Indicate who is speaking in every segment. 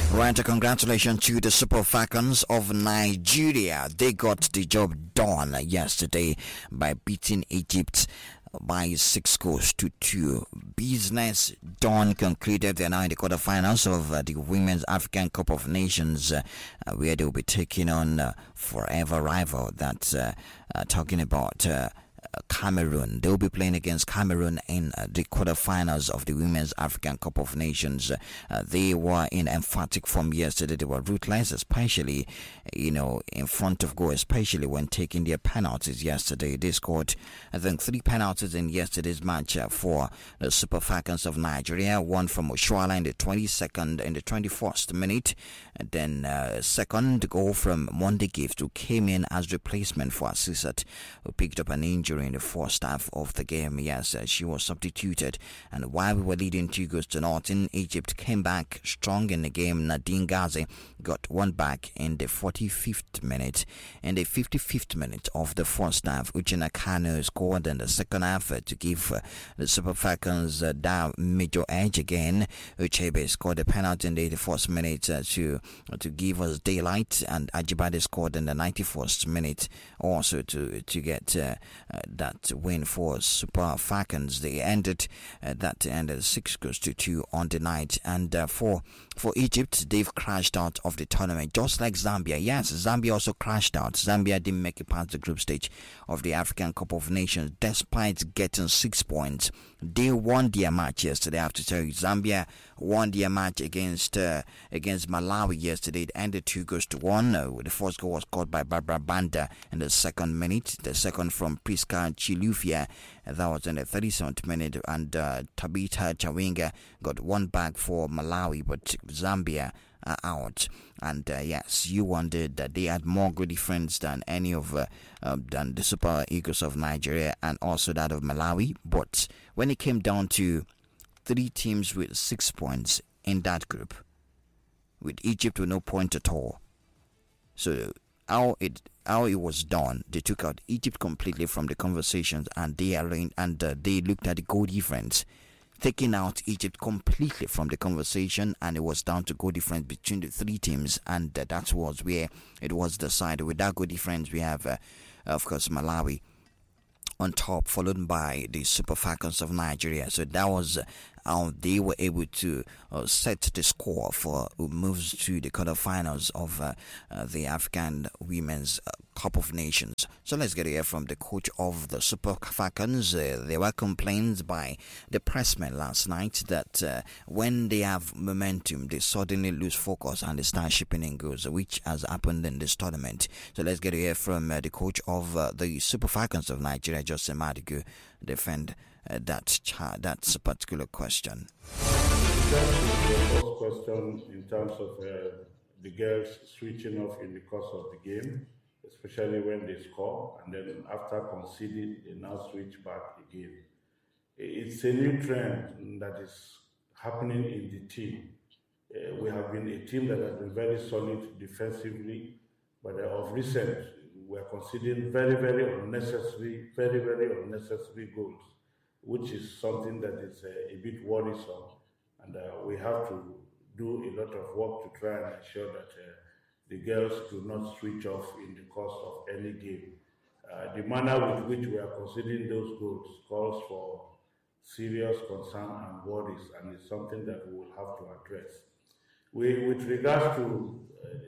Speaker 1: Right, congratulations to the Super Falcons of Nigeria. They got the job done yesterday by beating Egypt by 6 goals to 2. Business done, concluded. They are now in the quarterfinals of the Women's African Cup of Nations, where they will be taking on forever rival. That's talking about Cameroon. They will be playing against Cameroon in the quarterfinals of the Women's African Cup of Nations. They were in emphatic form yesterday. They were ruthless, especially, in front of goal, especially when taking their penalties yesterday. They scored, I think, 3 penalties in yesterday's match for the Super Falcons of Nigeria. One from Oshuala in the 22nd and the 21st minute. And then second goal from Monday Gift, who came in as replacement for Asisat, who picked up an injury in the first half of the game. Yes, she was substituted, and while we were leading 2-0, Egypt came back strong in the game. Nadine Ghazi got one back in the 45th minute. In the 55th minute of the first half, Uchenna Kanu scored in the second half to give the Super Falcons that major edge again. Uchebe scored a penalty in the 81st minute to give us daylight, and Ajibade scored in the 91st minute also to get that win for Super Falcons. They ended 6 goals to 2 on the night, and for Egypt, they've crashed out of the tournament just like Zambia. Yes, Zambia also crashed out. Zambia didn't make it past the group stage of the African Cup of Nations despite getting 6 points. They won their match yesterday. I have to tell you, Zambia won their match against Malawi yesterday. It ended 2 goals to 1. The first goal was scored by Barbara Banda in the second minute. The second from Priska Chilufia, that was in the 37th minute, and Tabitha Chawinga got one back for Malawi, but Zambia are out. And yes, you wondered that they had more good defense than any of than the Super Eagles of Nigeria and also that of Malawi. But when it came down to 3 teams with 6 points in that group, with Egypt with no point at all, so how it was done, they took out Egypt completely from the conversations, and they looked at the goal difference, taking out Egypt completely from the conversation, and it was down to goal difference between the 3 teams, and that was where it was decided. With that goal difference, we have, of course, Malawi on top, followed by the Super Falcons of Nigeria. So that was how they were able to set the score for who moves to the quarterfinals of the African Women's Cup of Nations. So let's get to hear from the coach of the Super Falcons. There were complaints by the pressmen last night that when they have momentum, they suddenly lose focus and they start shipping in goals, which has happened in this tournament. So let's get to hear from the coach of the Super Falcons of Nigeria, Jose Madigu, defend that particular question.
Speaker 2: The first question in terms of the girls switching off in the course of the game, especially when they score, and then after conceding, they now switch back again. It's a new trend that is happening in the team. We have been a team that has been very solid defensively, but of recent, we are conceding very, very unnecessary goals, which is something that is a bit worrisome, and we have to do a lot of work to try and ensure that the girls do not switch off in the course of any game. The manner with which we are conceding those goals calls for serious concern and worries, and it's something that we will have to address. With regards to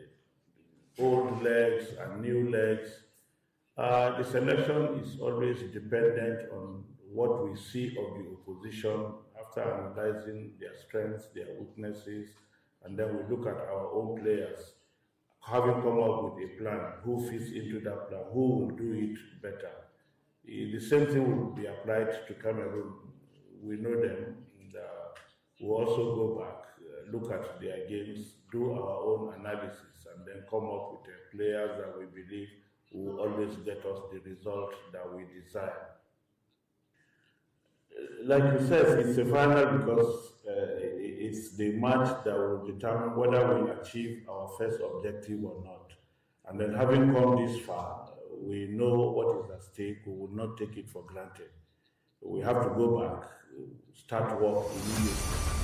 Speaker 2: old legs and new legs, the selection is always dependent on what we see of the opposition after analyzing their strengths, their weaknesses, and then we look at our own players, having come up with a plan, who fits into that plan, who will do it better. The same thing will be applied to Cameroon. We know them, and we'll also go back, look at their games, do our own analysis, and then come up with players that we believe will always get us the result that we desire. Like you said, it's a final because it's the match that will determine whether we achieve our first objective or not. And then having come this far, we know what is at stake. We will not take it for granted. We have to go back, start work immediately.